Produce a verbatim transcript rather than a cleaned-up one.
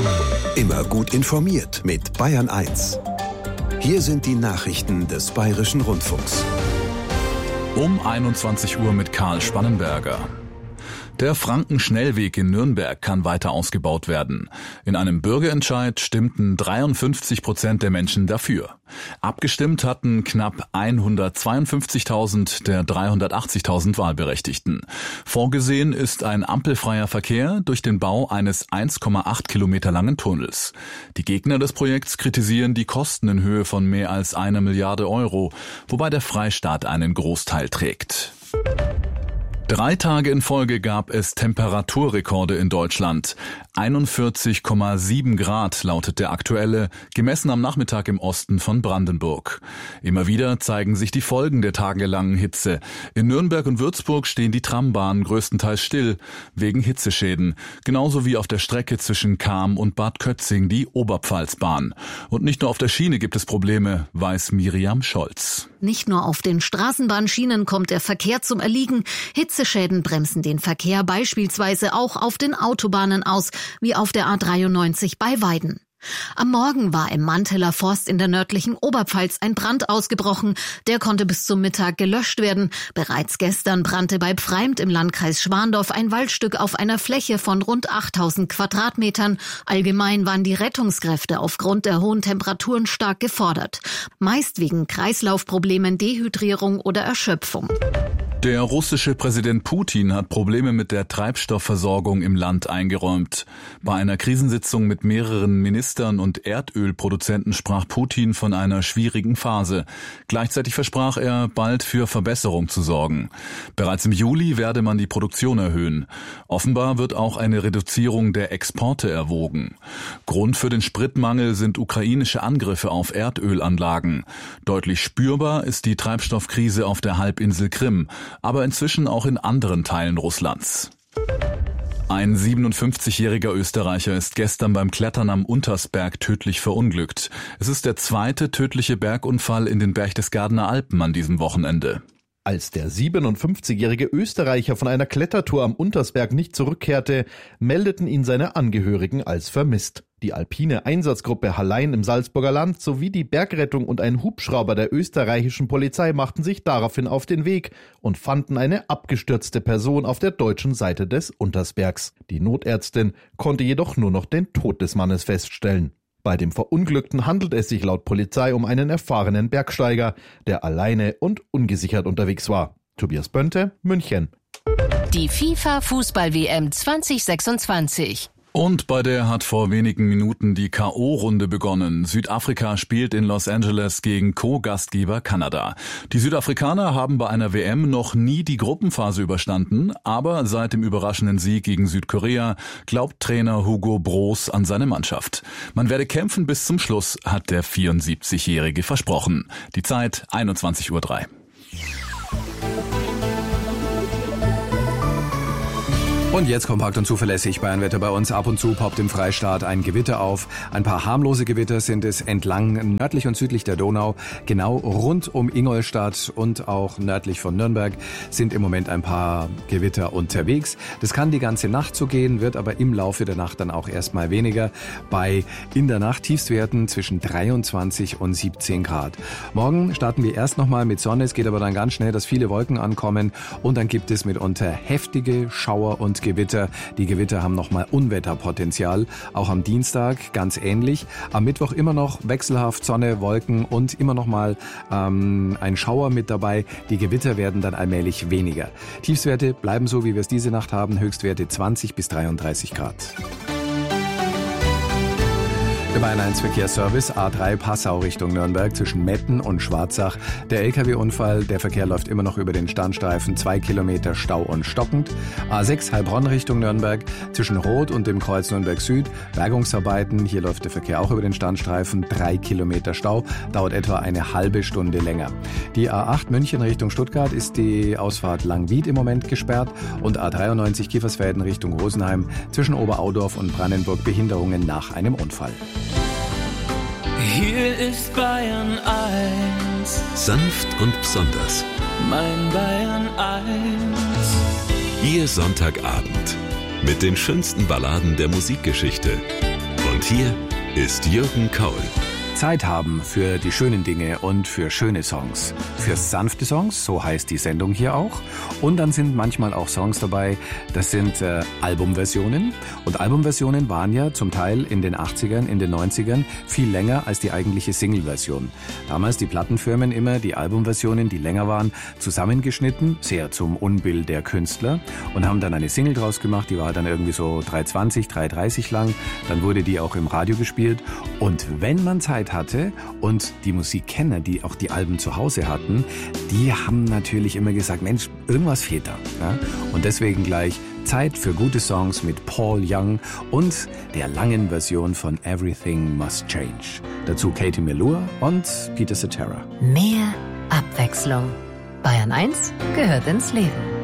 Immer gut informiert mit Bayern eins. Hier sind die Nachrichten des Bayerischen Rundfunks. Um einundzwanzig Uhr mit Karl Spannenberger. Der Frankenschnellweg in Nürnberg kann weiter ausgebaut werden. In einem Bürgerentscheid stimmten dreiundfünfzig Prozent der Menschen dafür. Abgestimmt hatten knapp hundertzweiundfünfzigtausend der dreihundertachtzigtausend Wahlberechtigten. Vorgesehen ist ein ampelfreier Verkehr durch den Bau eines eins Komma acht Kilometer langen Tunnels. Die Gegner des Projekts kritisieren die Kosten in Höhe von mehr als einer Milliarde Euro, wobei der Freistaat einen Großteil trägt. Drei Tage in Folge gab es Temperaturrekorde in Deutschland. einundvierzig Komma sieben Grad lautet der aktuelle, gemessen am Nachmittag im Osten von Brandenburg. Immer wieder zeigen sich die Folgen der tagelangen Hitze. In Nürnberg und Würzburg stehen die Trambahnen größtenteils still, wegen Hitzeschäden. Genauso wie auf der Strecke zwischen Cham und Bad Kötzing die Oberpfalzbahn. Und nicht nur auf der Schiene gibt es Probleme, weiß Miriam Scholz. Nicht nur auf den Straßenbahnschienen kommt der Verkehr zum Erliegen. Hitzeschäden bremsen den Verkehr beispielsweise auch auf den Autobahnen aus, wie auf der A dreiundneunzig bei Weiden. Am Morgen war im Manteler Forst in der nördlichen Oberpfalz ein Brand ausgebrochen. Der konnte bis zum Mittag gelöscht werden. Bereits gestern brannte bei Pfreimt im Landkreis Schwandorf ein Waldstück auf einer Fläche von rund achttausend Quadratmetern. Allgemein waren die Rettungskräfte aufgrund der hohen Temperaturen stark gefordert. Meist wegen Kreislaufproblemen, Dehydrierung oder Erschöpfung. Der russische Präsident Putin hat Probleme mit der Treibstoffversorgung im Land eingeräumt. Bei einer Krisensitzung mit mehreren Ministern und Erdölproduzenten sprach Putin von einer schwierigen Phase. Gleichzeitig versprach er, bald für Verbesserung zu sorgen. Bereits im Juli werde man die Produktion erhöhen. Offenbar wird auch eine Reduzierung der Exporte erwogen. Grund für den Spritmangel sind ukrainische Angriffe auf Erdölanlagen. Deutlich spürbar ist die Treibstoffkrise auf der Halbinsel Krim, aber inzwischen auch in anderen Teilen Russlands. Ein siebenundfünfzigjähriger Österreicher ist gestern beim Klettern am Untersberg tödlich verunglückt. Es ist der zweite tödliche Bergunfall in den Berchtesgadener Alpen an diesem Wochenende. Als der siebenundfünfzigjährige Österreicher von einer Klettertour am Untersberg nicht zurückkehrte, meldeten ihn seine Angehörigen als vermisst. Die alpine Einsatzgruppe Hallein im Salzburger Land sowie die Bergrettung und ein Hubschrauber der österreichischen Polizei machten sich daraufhin auf den Weg und fanden eine abgestürzte Person auf der deutschen Seite des Untersbergs. Die Notärztin konnte jedoch nur noch den Tod des Mannes feststellen. Bei dem Verunglückten handelt es sich laut Polizei um einen erfahrenen Bergsteiger, der alleine und ungesichert unterwegs war. Tobias Bönte, München. Die FIFA-Fußball-W M zwanzig sechsundzwanzig. Und bei der hat vor wenigen Minuten die K O-Runde begonnen. Südafrika spielt in Los Angeles gegen Co-Gastgeber Kanada. Die Südafrikaner haben bei einer W M noch nie die Gruppenphase überstanden, aber seit dem überraschenden Sieg gegen Südkorea glaubt Trainer Hugo Broos an seine Mannschaft. Man werde kämpfen bis zum Schluss, hat der vierundsiebzigjährige versprochen. Die Zeit einundzwanzig Uhr drei. Und jetzt kompakt und zuverlässig Bayernwetter bei uns. Ab und zu poppt im Freistaat ein Gewitter auf. Ein paar harmlose Gewitter sind es entlang nördlich und südlich der Donau. Genau rund um Ingolstadt und auch nördlich von Nürnberg sind im Moment ein paar Gewitter unterwegs. Das kann die ganze Nacht so gehen, wird aber im Laufe der Nacht dann auch erstmal weniger. Bei in der Nacht Tiefstwerten zwischen dreiundzwanzig und siebzehn Grad. Morgen starten wir erst nochmal mit Sonne. Es geht aber dann ganz schnell, dass viele Wolken ankommen. Und dann gibt es mitunter heftige Schauer und Gewitter. Die Gewitter haben nochmal Unwetterpotenzial. Auch am Dienstag ganz ähnlich. Am Mittwoch immer noch wechselhaft Sonne, Wolken und immer nochmal ähm, ein Schauer mit dabei. Die Gewitter werden dann allmählich weniger. Tiefstwerte bleiben so, wie wir es diese Nacht haben. Höchstwerte zwanzig bis dreiunddreißig Grad. Der Bayern eins Verkehrsservice A drei Passau Richtung Nürnberg zwischen Metten und Schwarzach. Der L K W-Unfall, der Verkehr läuft immer noch über den Standstreifen, zwei Kilometer Stau und stockend. A sechs Heilbronn Richtung Nürnberg zwischen Roth und dem Kreuz Nürnberg Süd. Bergungsarbeiten, hier läuft der Verkehr auch über den Standstreifen, drei Kilometer Stau, dauert etwa eine halbe Stunde länger. Die A acht München Richtung Stuttgart ist die Ausfahrt Langwied im Moment gesperrt und A dreiundneunzig Kiefersfelden Richtung Rosenheim zwischen Oberaudorf und Brandenburg Behinderungen nach einem Unfall. Hier ist Bayern eins. Sanft und besonders. Mein Bayern eins. Ihr Sonntagabend mit den schönsten Balladen der Musikgeschichte. hier ist Jürgen Kaul. Zeit haben für die schönen Dinge und für schöne Songs. Für sanfte Songs, so heißt die Sendung hier auch. Und dann sind manchmal auch Songs dabei, das sind äh, Albumversionen. Und Albumversionen waren ja zum Teil in den achtzigern, in den neunzigern viel länger als die eigentliche Single-Version. Damals die Plattenfirmen immer die Albumversionen, die länger waren, zusammengeschnitten, sehr zum Unbill der Künstler, und haben dann eine Single draus gemacht, die war dann irgendwie so drei zwanzig, drei dreißig lang. Dann wurde die auch im Radio gespielt. Und wenn man Zeit hatte und die Musikkenner, die auch die Alben zu Hause hatten, die haben natürlich immer gesagt, Mensch, irgendwas fehlt da. Ja? Und deswegen gleich Zeit für gute Songs mit Paul Young und der langen Version von Everything Must Change. Dazu Katie Melua und Peter Cetera. Mehr Abwechslung. Bayern eins gehört ins Leben.